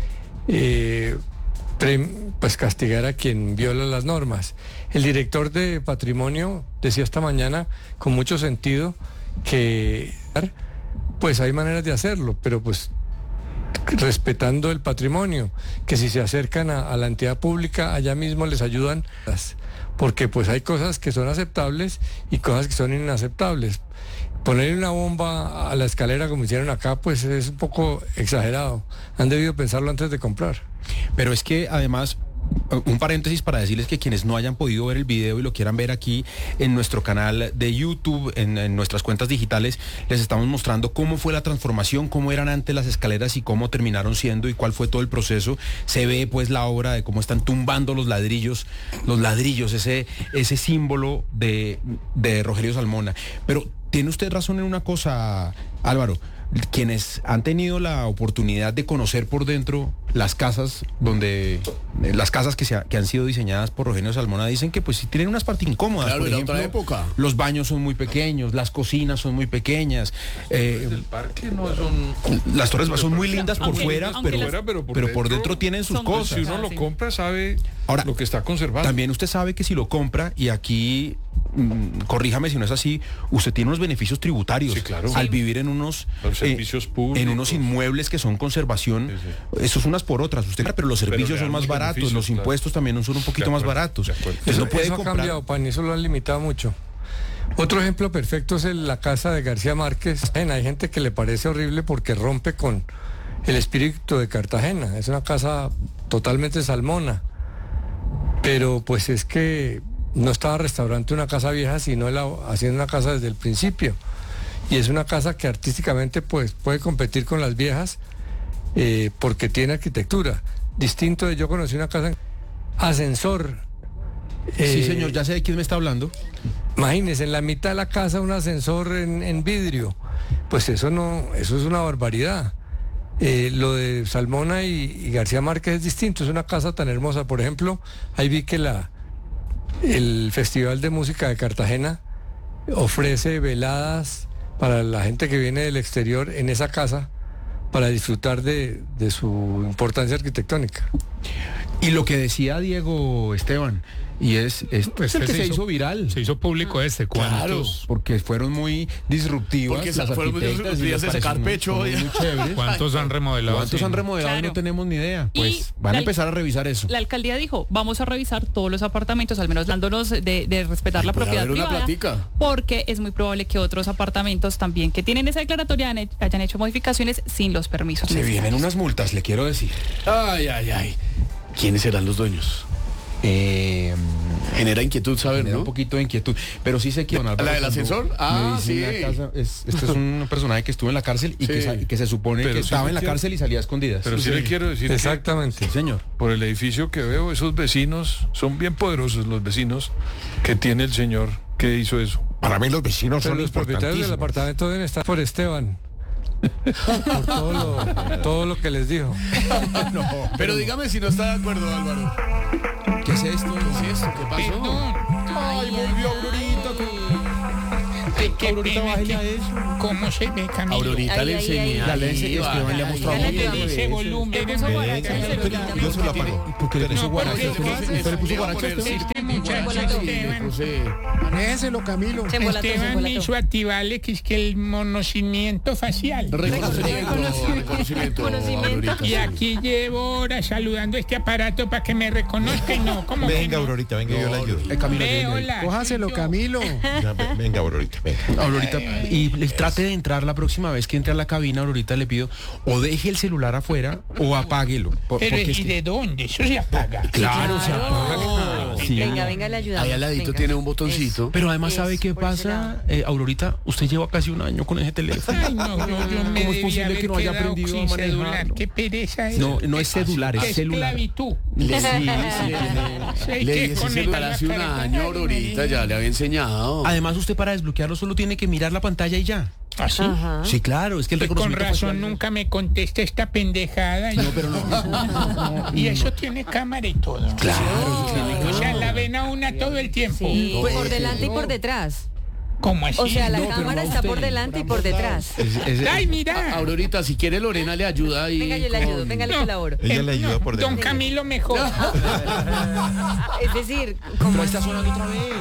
pues castigar a quien viola las normas. El director de Patrimonio decía esta mañana, con mucho sentido, que pues hay maneras de hacerlo, pero pues respetando el patrimonio, que si se acercan a la entidad pública, allá mismo les ayudan, porque pues hay cosas que son aceptables y cosas que son inaceptables. Poner una bomba a la escalera como hicieron acá, pues es un poco exagerado. Han debido pensarlo antes de comprar. Pero es que además, un paréntesis para decirles que quienes no hayan podido ver el video y lo quieran ver aquí en nuestro canal de YouTube, en nuestras cuentas digitales, les estamos mostrando cómo fue la transformación, cómo eran antes las escaleras y cómo terminaron siendo y cuál fue todo el proceso. Se ve pues la obra de cómo están tumbando los ladrillos, ese símbolo de Rogelio Salmona. Pero tiene usted razón en una cosa, Álvaro. Quienes han tenido la oportunidad de conocer por dentro las casas que han sido diseñadas por Rogelio Salmona dicen que pues sí tienen unas partes incómodas. Claro, por ejemplo, otra época. Los baños son muy pequeños, las cocinas son muy pequeñas. El parque no son... Las torres son muy lindas por fuera, pero por dentro tienen sus cosas. Si uno lo compra, sabe ahora lo que está conservado. También usted sabe que si lo compra, y aquí corríjame si no es así, usted tiene unos beneficios tributarios, sí, claro, al vivir en unos servicios públicos, en unos inmuebles que son conservación. Sí. Eso es unas por otras, pero los servicios son más baratos, los impuestos también son un poquito más baratos. Entonces no puede comprar. Ha cambiado, pan, eso lo han limitado mucho. Otro ejemplo perfecto es la casa de García Márquez. Hay gente que le parece horrible porque rompe con el espíritu de Cartagena. Es una casa totalmente salmona, pero pues es que no estaba restaurante una casa vieja, sino haciendo una casa desde el principio. Y es una casa que artísticamente pues puede competir con las viejas porque tiene arquitectura. distinto. Yo conocí una casa, ascensor. Sí, señor, ya sé de quién me está hablando. Imagínense, en la mitad de la casa un ascensor en vidrio. Pues eso es una barbaridad. Lo de Salmona y García Márquez es distinto, es una casa tan hermosa. Por ejemplo, ahí vi que el Festival de Música de Cartagena ofrece veladas para la gente que viene del exterior en esa casa para disfrutar de su importancia arquitectónica. Y lo que decía Diego Esteban, y es pues el que se hizo viral. Se hizo público ¿cuántos? Claro, porque fueron muy disruptivas. Porque fueron muy disruptivas de sacar pecho. Muy chéveres. ¿Cuántos han remodelado? ¿Cuántos han remodelado? Claro. No tenemos ni idea. Pues Y van a empezar a revisar eso. La alcaldía dijo, vamos a revisar todos los apartamentos, al menos dándonos de respetar la propiedad privada, porque es muy probable que otros apartamentos también que tienen esa declaratoria hayan hecho modificaciones sin los permisos. Se vienen unas multas, le quiero decir. Ay. ¿Quiénes serán los dueños? Genera inquietud saber, ¿no? Un poquito de inquietud, pero sí sé que ¿La del ascensor? Sí. Este es un personaje que estuvo en la cárcel y que se supone que estaba en la cárcel y salía a escondidas. Pero sí le quiero decir exactamente, señor. Por el edificio que veo, esos vecinos son bien poderosos, los vecinos que tiene el señor que hizo eso. Para mí los vecinos son los propietarios del apartamento deben estar por Esteban. Por todo lo que les dijo. Pero dígame si no está de acuerdo, Álvaro. ¿Qué es esto? ¿Qué pasó? Ay, volvió Aurorita. Aurorita, bájale a eso. ¿Cómo se ve, Camilo? Aurorita le enseñé. Esteban le ha mostrado ese volumen. Yo se lo apago. ¿Por qué le puso guaracha? ¿Usted le puso guaracha? Este muchacho Esteban. Déjelo, Camilo. Esteban me hizo activarle que es que el conocimiento facial. Reconocimiento. Y aquí llevo horas saludando este aparato para que me reconozca y no. ¿Cómo venga, Aurorita, venga, yo la ayudo. Hola. Cójaselo, Camilo. Venga, Aurorita, venga. Aurorita, y trate de entrar la próxima vez que entre a la cabina, Aurorita, le pido o deje el celular afuera o apáguelo. Pero ¿y de dónde? Eso se apaga. Claro, se apaga. Sí. Venga, le ayudamos. Ahí al ladito tiene un botoncito. Pero además, ¿sabe qué pasa? Aurorita, usted lleva casi un año con ese teléfono. Ay, no, yo me ¿Cómo es posible que no haya aprendido a manejar? Qué pereza es. No es celular, es celular. Esclavitud. Le di ese celular hace un año, Aurorita, ya le había enseñado. Además, usted para desbloquearlo solo tiene que mirar la pantalla y ya. ¿Ah, sí? Sí, claro, es que el reconocimiento con razón facial nunca me contesta esta pendejada. No, pero no. Y eso tiene cámara y todo. Claro, O sea, la ven a una todo el tiempo. Sí, por delante y por detrás. ¿Cómo así? O sea, la cámara está por delante y por detrás. Ay, mira. Aurorita, si quiere Lorena le ayuda y venga, yo le ayudo, venga, le colaboro. Ella le ayuda por Don delante. Camilo mejor. Es decir, como Pero está sonando otra vez.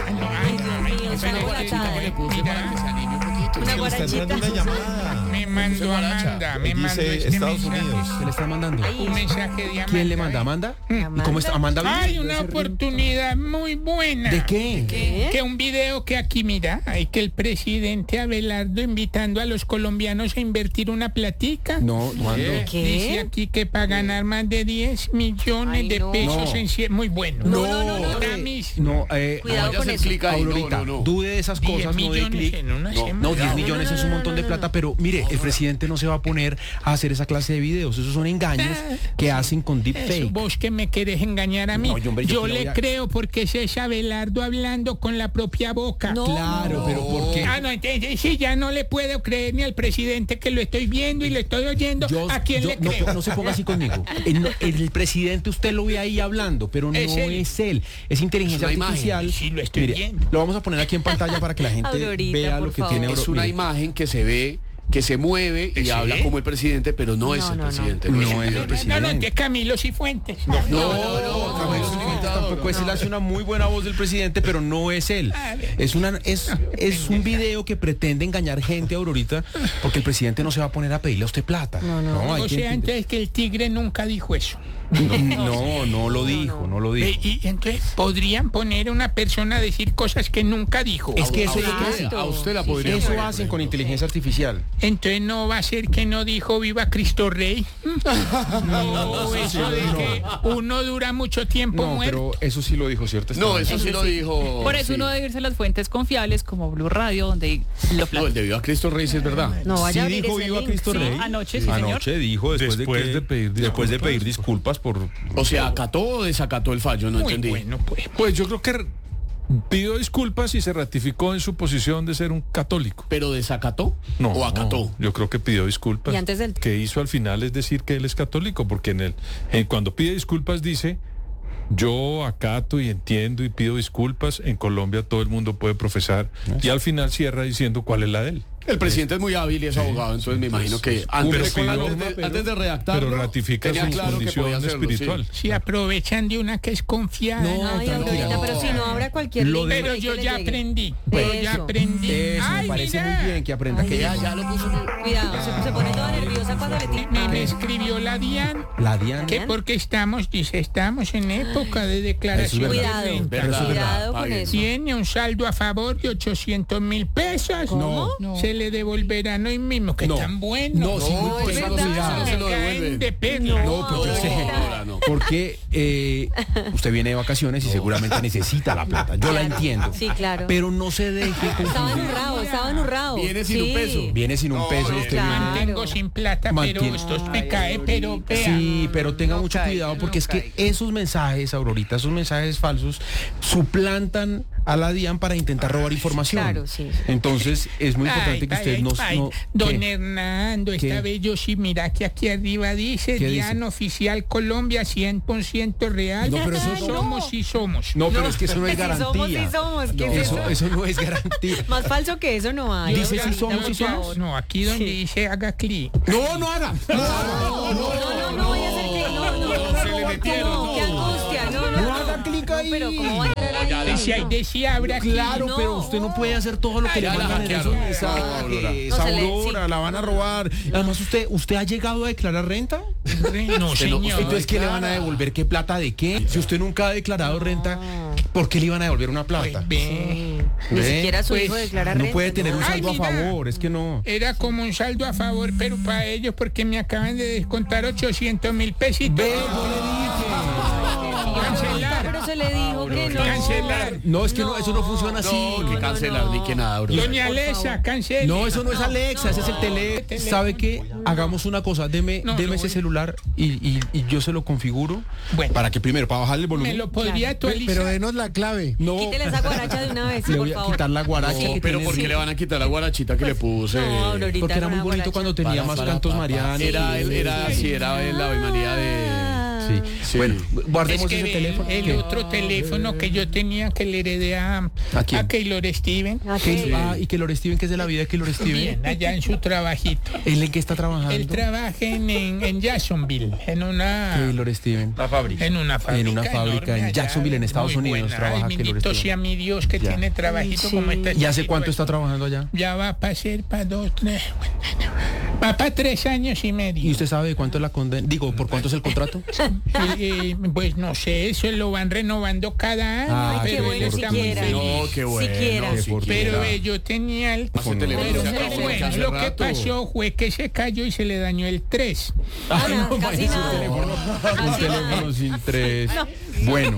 una guarachita. Una llamada. Me mandó Amanda. Me mandó Dice este Estados mensaje. Unidos. ¿Qué le está mandando? Un mensaje de Amanda. ¿Quién le manda? ¿Amanda? ¿Y cómo está? ¿Amanda? Hay una oportunidad muy buena. ¿De qué? Que un video que aquí mira, hay que el presidente Abelardo invitando a los colombianos a invertir una platica. No, ¿cuándo? ¿Qué? Dice aquí que para ganar más de 10 millones de pesos en muy bueno. Ahora mismo. Cuidado con eso. Aurorita, dude de esas cosas, no de clic. No, 10 millones es un montón de plata, pero mire, el presidente no se va a poner a hacer esa clase de videos. Esos son engaños que hacen con deepfake. Vos que me querés engañar a mí. No, yo yo le creo porque es Abelardo hablando con la propia boca. Claro, pero ¿por qué? No, entonces sí, ya no le puedo creer ni al presidente que lo estoy viendo y lo estoy oyendo. ¿A quién le creo? No se ponga así conmigo. El presidente usted lo ve ahí hablando, pero no es él. Es inteligencia artificial. Sí, lo estoy viendo. Lo vamos a poner aquí en pantalla para que la gente Aurorita, vea lo que tiene. Es una imagen que se ve, que se mueve y habla como el presidente, pero no es el presidente. No es el presidente. No, de Camilo Cifuentes. No, Camilo Cifuentes tampoco es. Él hace una muy buena voz del presidente, pero no es él. Es un video que pretende engañar gente, Aurorita, porque el presidente no se va a poner a pedirle a usted plata. O sea, antes que el tigre nunca dijo eso. No lo dijo. Y entonces podrían poner a una persona a decir cosas que nunca dijo. Es que eso es lo que hacen. A usted la podría. Eso hacen con inteligencia artificial. Entonces no va a ser que no dijo viva Cristo Rey. No, eso de que uno dura mucho tiempo muerto. Pero eso sí lo dijo, ¿cierto? No, eso sí lo dijo. Por eso uno debe irse a las fuentes confiables como Blue Radio, donde lo No, el de viva Cristo Rey sí es verdad. No vaya a Sí abrir dijo ese viva link. Cristo Rey. Anoche, sí, señor. Anoche dijo después de pedir disculpas por... O sea, ¿acató o desacató el fallo? No Muy entendí. bueno, pues. Pues yo creo que pidió disculpas y se ratificó en su posición de ser un católico. ¿Pero desacató No, o acató? no, yo creo que pidió disculpas. Y antes del- Que hizo al final es decir que él es católico, porque cuando pide disculpas dice: yo acato y entiendo y pido disculpas. En Colombia todo el mundo puede profesar. Y al final cierra diciendo cuál es la de él. El presidente es muy hábil y es abogado, entonces me imagino que antes de redactarlo, pero ratifica tenía su claro que condición podía hacerlo, espiritual. Si aprovechan de una que es confiada. Ay, Aurorita, pero si no habrá cualquier link por Pero ahí que yo le ya llegue. aprendí. Eso me Ay, parece mira. muy bien que aprenda que ya lo puso. Cuidado, se pone toda nerviosa cuando le tiene. Me escribió la Dian la Diana. que porque estamos en época de declaración. Cuidado, de renta. cuidado con eso. Tiene un saldo a favor de 800.000 pesos. ¿Cómo? No. Se le devolverán hoy mismo, que No. tan bueno. No, sí, No, pues, eso no cuidado. se lo Me caen devuelven. de perla. No, pero yo sé. no. Porque usted viene de vacaciones y seguramente necesita la plata. Yo la entiendo. Sí, claro. Pero no se deje Estaba confundir. enurrado. Viene sin un peso. Viene sin un peso, usted claro. viene. Mantengo sin plata, pero Mantiene- esto me cae, pero vea. Sí, pero tenga mucho cuidado porque es que esos mensajes, Aurorita, esos mensajes falsos suplantan a la DIAN para intentar robar información. Claro, sí. Entonces es muy importante que usted no... Don ¿qué? Hernando, ¿Qué? esta vez yo sí, mira que aquí arriba dice ¿Qué DIAN dice? Oficial Colombia 100% real. No, pero eso somos y somos. No, pero es que eso no es Sí garantía. somos, sí somos. ¿Qué es eso? Eso no es garantía. Más falso que eso no hay. Dice Aurorita, si somos, por si somos. favor. No, aquí donde Sí. dice haga clic. No, no haga. No vaya a ser que no. Se le metieron, No, qué angustia. No haga clic ahí. Pero ¿cómo va a entrar ahí? Decía abra clic. Claro, No. pero usted no puede hacer todo lo que le Ya la mandan en esos hackearon. mensajes. No, se le- Aurora, la van a robar. Además, ¿usted ha llegado a declarar renta? No, señor. Entonces, ¿qué le van a devolver? ¿Qué plata de qué? Si usted nunca ha declarado renta, ¿por qué le iban a devolver una plata? Ni ¿Ve? siquiera su Pues, hijo declara No renta. puede tener un Ay, saldo a mira. favor, es que no. Era como un saldo a favor, pero para ellos, porque me acaban de descontar 800.000 pesitos. Cancelar. Pero se le dijo que no. Cancelar. No, es que no, eso no funciona así. No, que cancelar ni que nada, bro. Doña Alexa, cancele. No, eso no es Alexa, ese es el teléfono. ¿Sabe qué? Hagamos una cosa, deme ese celular y yo se lo configuro. Bueno. Para que primero, para bajarle el Me volumen. lo podría actualizar. Pero denos la clave. No, Quítele esa guaracha de una vez, le por voy a favor. quitar la guaracha No, que pero tiene. ¿por qué le van a quitar la guarachita que le puse? No, Aurorita, Porque era muy una bonito guaracha. cuando tenía más cantos Marianos. Era el Ave María de... Sí. Bueno, guardemos Es que ese teléfono. el ¿Qué? otro teléfono que yo tenía que le heredé a quién? Keylor Steven. Y Keylor Steven, ¿qué es de la vida de Keylor Steven? Bien, allá en su trabajito. ¿Él en qué está trabajando? Él trabaja en Jacksonville, en una Keylor Steven. La fábrica. en una fábrica. En una fábrica enorme en allá, Jacksonville, en Estados muy Unidos, buena. trabaja Ay, Keylor bendito Steven. sea mi Dios que Ya. tiene trabajito como este. ¿Y hace cuánto está trabajando allá? Ya va para ser para 2, 3. Va para 3 años y medio. ¿Y usted sabe de cuánto es la condena? Digo, ¿por cuánto es el contrato? Pues no sé, eso lo van renovando cada año. Ay, qué pero bueno, él está muy siquiera. feliz. No, qué bueno. Siquiera. Pero yo tenía el... Ese teléfono Pero se muy acabó bueno, hace lo que rato. pasó fue que se cayó y se le dañó el 3. Casi nada. Un teléfono sin 3. Bueno,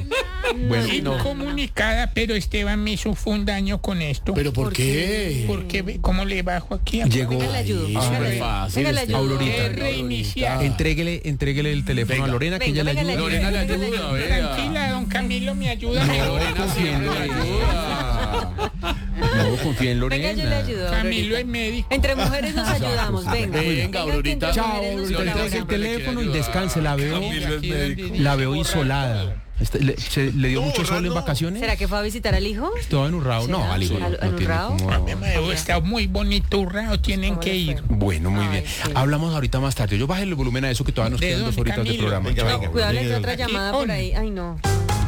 Incomunicada, pero Esteban me hizo un daño con esto. ¿Pero por qué? Porque ve cómo le bajo aquí. Llegó. Venga, le ayudo. Ay, súper fácil. Venga, le ayudo. Aurorita. Reiniciar. Entréguele el teléfono a Lorena, que Venga, ella le venga, ayuda. Lorena le ayuda, vea. Tranquila, don Camilo me ayuda. Lorena siempre le ayuda. No, confía en Venga, yo le Lorena. ayudo. Camilo Aurorita. es médico. Entre mujeres nos ayudamos. Venga. Venga, Aurorita. que entre Chao, mujeres nos Aurorita, Lorena entregue el siempre le teléfono y quiere descanse. La veo, Camilo es médico. la veo insolada. ¿Le dio mucho sol en vacaciones? ¿Será que fue a visitar al hijo? Estaba enurrado. No, ¿Será? al hijo no, ¿Al no tiene enurrado? como... Está muy bonito, Urrao, tienen ¿Cómo que le ir. fue? Bueno, muy Ay, bien. sí. Hablamos ahorita más tarde. Yo bajé el volumen a eso que todavía nos ¿De quedan 2 dónde, horitas de Camilo? programa. Venga, Chao. venga. Cuidado, le entró otra Aquí, llamada por ahí. Ay, no.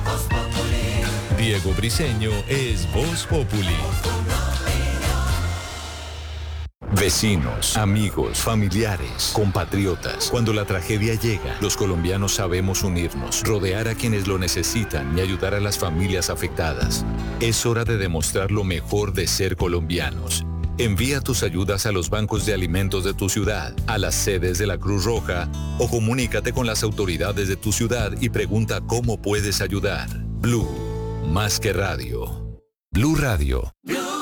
Diego Briseño es Voz Populi. Vecinos, amigos, familiares, compatriotas. Cuando la tragedia llega, los colombianos sabemos unirnos, rodear a quienes lo necesitan y ayudar a las familias afectadas. Es hora de demostrar lo mejor de ser colombianos. Envía tus ayudas a los bancos de alimentos de tu ciudad, a las sedes de la Cruz Roja o comunícate con las autoridades de tu ciudad y pregunta cómo puedes ayudar. Blue, más que radio. Blue Radio.